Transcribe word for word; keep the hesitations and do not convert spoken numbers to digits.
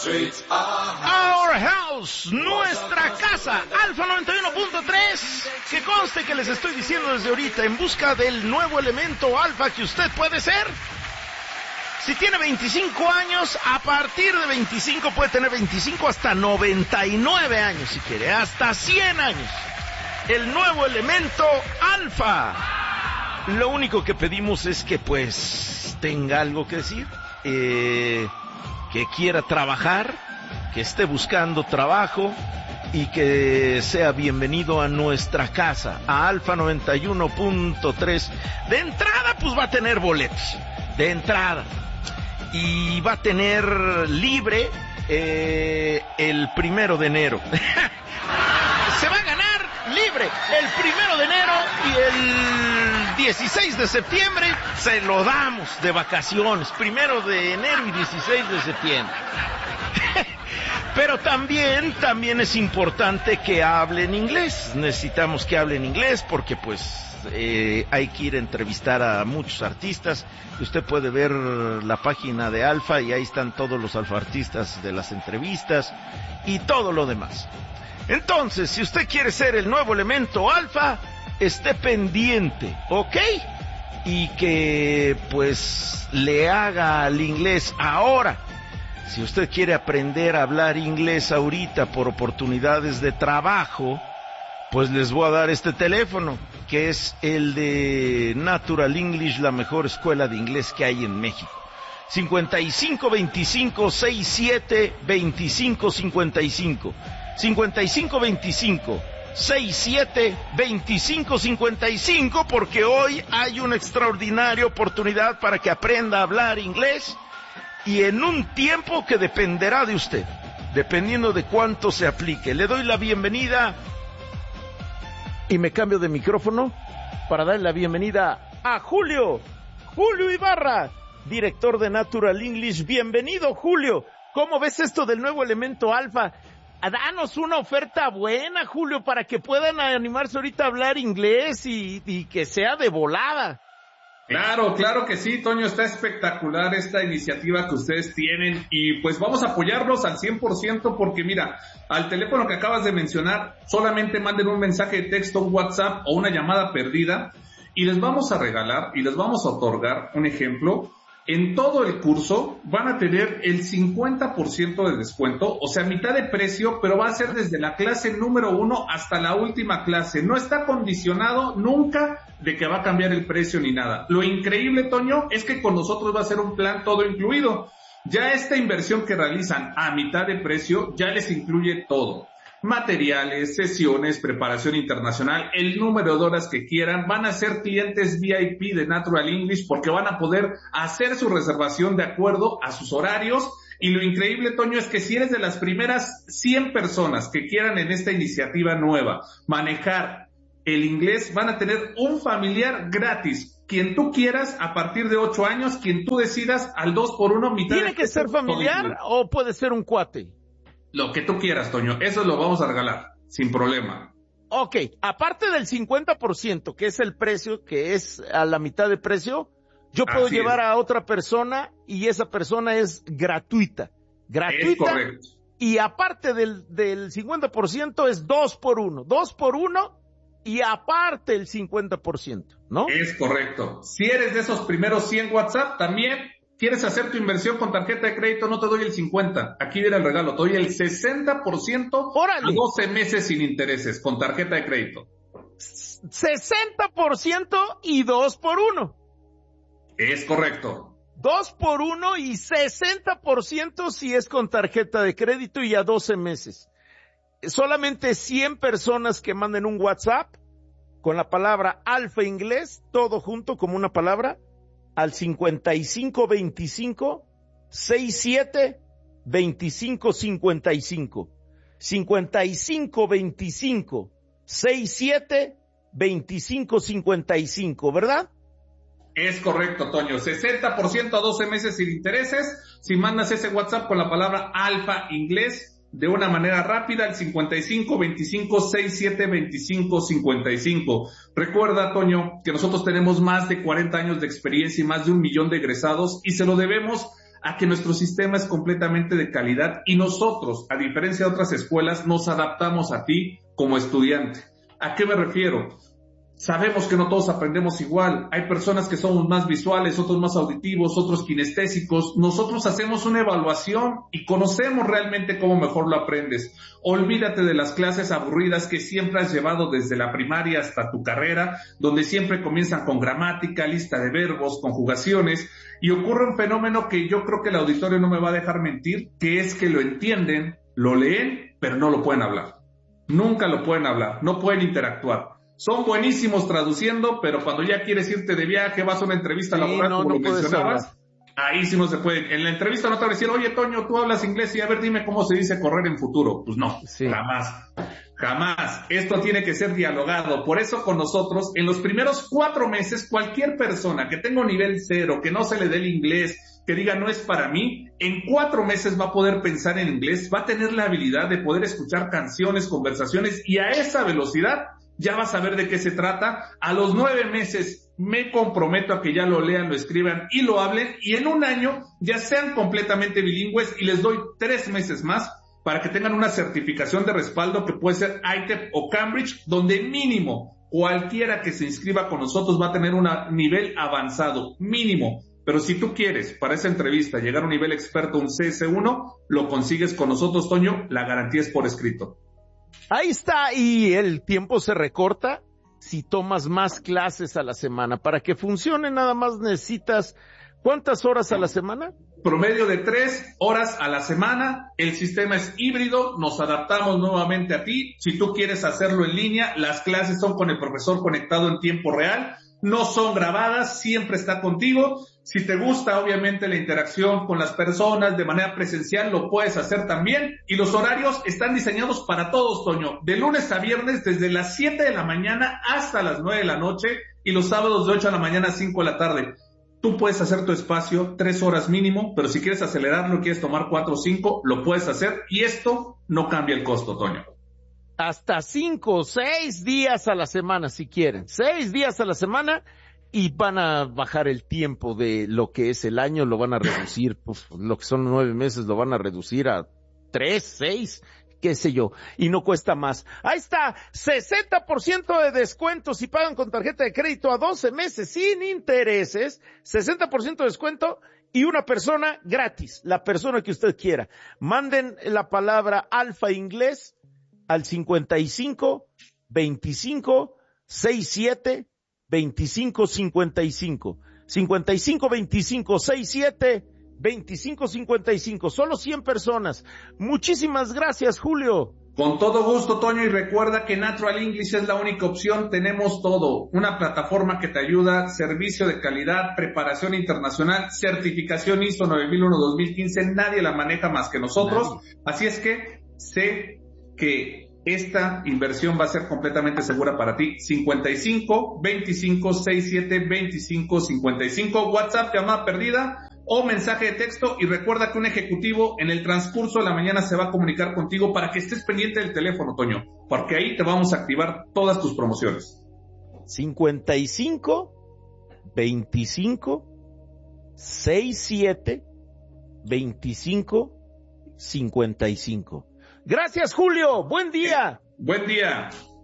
Our House, nuestra casa, Alfa noventa y uno punto tres. Que conste que les estoy diciendo desde ahorita, en busca del nuevo elemento alfa que usted puede ser. Si tiene veinticinco años, a partir de veinticinco puede tener veinticinco hasta noventa y nueve años, si quiere, hasta cien años. El nuevo elemento alfa. Lo único que pedimos es que pues tenga algo que decir, eh, que quiera trabajar, que esté buscando trabajo y que sea bienvenido a nuestra casa, a Alfa noventa y uno punto tres. De entrada pues va a tener boletos, de entrada, y va a tener libre eh, el primero de enero. Se va a ganar libre el primero de enero y el dieciséis de septiembre se lo damos de vacaciones, primero de enero y dieciséis de septiembre. Pero también, también es importante que hablen inglés. Necesitamos que hablen inglés porque pues eh, hay que ir a entrevistar a muchos artistas. Usted puede ver la página de Alfa y ahí están todos los alfa artistas de las entrevistas y todo lo demás. Entonces, si usted quiere ser el nuevo elemento alfa, esté pendiente, ¿ok? Y que, pues, le haga al inglés ahora. Si usted quiere aprender a hablar inglés ahorita por oportunidades de trabajo, pues les voy a dar este teléfono, que es el de Natural English, la mejor escuela de inglés que hay en México. cincuenta y cinco veinticinco sesenta y siete veinticinco cincuenta y cinco. cincuenta y cinco veinticinco sesenta y siete veinticinco cincuenta y cinco, porque hoy hay una extraordinaria oportunidad para que aprenda a hablar inglés y en un tiempo que dependerá de usted, dependiendo de cuánto se aplique. Le doy la bienvenida y me cambio de micrófono para darle la bienvenida a Julio, Julio Ibarra, director de Natural English. Bienvenido, Julio. ¿Cómo ves esto del nuevo elemento alfa? Danos una oferta buena, Julio, para que puedan animarse ahorita a hablar inglés y, y que sea de volada. Claro, claro que sí, Toño, está espectacular esta iniciativa que ustedes tienen y pues vamos a apoyarlos al cien por ciento porque mira, al teléfono que acabas de mencionar, solamente manden un mensaje de texto, un WhatsApp o una llamada perdida y les vamos a regalar y les vamos a otorgar un ejemplo. En todo el curso van a tener el cincuenta por ciento de descuento, o sea, mitad de precio, pero va a ser desde la clase número uno hasta la última clase. No está condicionado nunca de que va a cambiar el precio ni nada. Lo increíble, Toño, es que con nosotros va a ser un plan todo incluido. Ya esta inversión que realizan a mitad de precio ya les incluye todo. Materiales, sesiones, preparación internacional, el número de horas que quieran, van a ser clientes V I P de Natural English porque van a poder hacer su reservación de acuerdo a sus horarios y lo increíble, Toño, es que si eres de las primeras cien personas que quieran en esta iniciativa nueva manejar el inglés, van a tener un familiar gratis, quien tú quieras a partir de ocho años, quien tú decidas al dos por uno mitad. ¿Tiene que ser familiar o puede ser un cuate? Lo que tú quieras, Toño, eso lo vamos a regalar, sin problema. Ok, aparte del cincuenta por ciento, que es el precio, que es a la mitad de precio, yo puedo Así llevar es. a otra persona y esa persona es gratuita. Gratuita. Es correcto. Y aparte del, del cincuenta por ciento es dos por uno. Dos por uno y aparte el cincuenta por ciento, ¿no? Es correcto. Si eres de esos primeros cien WhatsApp, también... ¿Quieres hacer tu inversión con tarjeta de crédito? No te doy el cincuenta. Aquí viene el regalo. Te doy el sesenta por ciento a doce meses sin intereses con tarjeta de crédito. sesenta por ciento y dos por uno. Es correcto. dos por uno y sesenta por ciento si es con tarjeta de crédito y a doce meses. Solamente cien personas que manden un WhatsApp con la palabra alfa inglés, todo junto como una palabra, al cincuenta y cinco veinticinco sesenta y siete veinticinco cincuenta y cinco. cincuenta y cinco veinticinco sesenta y siete veinticinco cincuenta y cinco, ¿verdad? Es correcto, Toño. sesenta por ciento a doce meses sin intereses. Si mandas ese WhatsApp con la palabra alfa inglés de una manera rápida al cincuenta y cinco veinticinco sesenta y siete veinticinco cincuenta y cinco. Recuerda, Toño, que nosotros tenemos más de cuarenta años de experiencia y más de un millón de egresados y se lo debemos a que nuestro sistema es completamente de calidad y nosotros, a diferencia de otras escuelas, nos adaptamos a ti como estudiante. ¿A qué me refiero? Sabemos que no todos aprendemos igual. Hay personas que somos más visuales, otros más auditivos, otros kinestésicos. Nosotros hacemos una evaluación y conocemos realmente cómo mejor lo aprendes. Olvídate de las clases aburridas que siempre has llevado desde la primaria hasta tu carrera, donde siempre comienzan con gramática, lista de verbos, conjugaciones, y ocurre un fenómeno que yo creo que el auditorio no me va a dejar mentir, que es que lo entienden, lo leen, pero no lo pueden hablar. Nunca lo pueden hablar, no pueden interactuar. Son buenísimos traduciendo, pero cuando ya quieres irte de viaje, vas a una entrevista sí, laboral, no, como no lo mencionabas, hablar. Ahí sí no se puede. En la entrevista no te van a decir, oye, Toño, tú hablas inglés y a ver, dime cómo se dice correr en futuro. Pues no, sí. jamás, jamás. Esto tiene que ser dialogado. Por eso con nosotros, en los primeros cuatro meses, cualquier persona que tenga un nivel cero, que no se le dé el inglés, que diga no es para mí, en cuatro meses va a poder pensar en inglés, va a tener la habilidad de poder escuchar canciones, conversaciones, y a esa velocidad ya vas a ver de qué se trata. A los nueve meses me comprometo a que ya lo lean, lo escriban y lo hablen, y en un año ya sean completamente bilingües, y les doy tres meses más para que tengan una certificación de respaldo que puede ser I T E P o Cambridge, donde mínimo cualquiera que se inscriba con nosotros va a tener un nivel avanzado, mínimo. Pero si tú quieres para esa entrevista llegar a un nivel experto, un C S uno, lo consigues con nosotros, Toño, la garantía es por escrito. Ahí está, y el tiempo se recorta si tomas más clases a la semana. Para que funcione nada más necesitas, ¿cuántas horas a la semana? Promedio de tres horas a la semana. El sistema es híbrido, nos adaptamos nuevamente a ti. Si tú quieres hacerlo en línea, las clases son con el profesor conectado en tiempo real, no son grabadas, siempre está contigo. Si te gusta, obviamente, la interacción con las personas de manera presencial, lo puedes hacer también. Y los horarios están diseñados para todos, Toño. De lunes a viernes, desde las siete de la mañana hasta las nueve de la noche. Y los sábados de ocho de la mañana a cinco de la tarde. Tú puedes hacer tu espacio, tres horas mínimo, pero si quieres acelerarlo, quieres tomar cuatro o cinco, lo puedes hacer. Y esto no cambia el costo, Toño. Hasta cinco o seis días a la semana, si quieren. Seis días a la semana. Y van a bajar el tiempo de lo que es el año, lo van a reducir, pues lo que son nueve meses lo van a reducir a tres, seis, qué sé yo, y no cuesta más. Ahí está, sesenta por ciento de descuento si pagan con tarjeta de crédito a doce meses sin intereses, sesenta por ciento de descuento y una persona gratis, la persona que usted quiera. Manden la palabra Alfa Inglés al cincuenta y cinco, veinticinco, sesenta y siete, veinticinco cincuenta y cinco, cincuenta y cinco veinticinco sesenta y siete veinticinco cincuenta y cinco, solo cien personas. Muchísimas gracias, Julio. Con todo gusto, Toño, y recuerda que Natural English es la única opción. Tenemos todo, una plataforma que te ayuda, servicio de calidad, preparación internacional, certificación I S O nueve mil uno dos mil quince, nadie la maneja más que nosotros. Nadie. Así es que sé que esta inversión va a ser completamente segura para ti. cincuenta y cinco, veinticinco, sesenta y siete, veinticinco, cincuenta y cinco, WhatsApp, llamada perdida o mensaje de texto, y recuerda que un ejecutivo en el transcurso de la mañana se va a comunicar contigo para que estés pendiente del teléfono, Toño, porque ahí te vamos a activar todas tus promociones. cincuenta y cinco, veinticinco, sesenta y siete, veinticinco, cincuenta y cinco. Gracias, Julio. Buen día. Buen día.